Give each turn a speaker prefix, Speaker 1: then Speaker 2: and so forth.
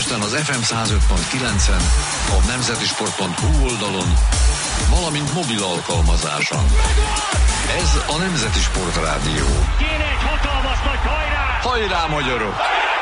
Speaker 1: Budapesten az FM 105.9-en, a nemzetisport.hu oldalon, valamint mobil alkalmazáson. Ez a Nemzeti Sport Rádió.
Speaker 2: Kéne egy hatalmas nagy hajrá!
Speaker 1: Hajrá, magyarok!